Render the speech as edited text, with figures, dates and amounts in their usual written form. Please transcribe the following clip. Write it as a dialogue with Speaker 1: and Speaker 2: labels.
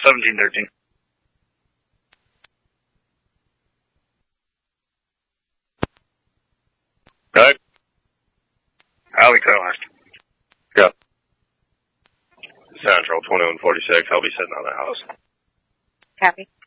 Speaker 1: 1713.
Speaker 2: Right?
Speaker 1: Alley Carolina.
Speaker 2: Yeah. Central 2146. I'll be sitting on the house.
Speaker 3: Copy.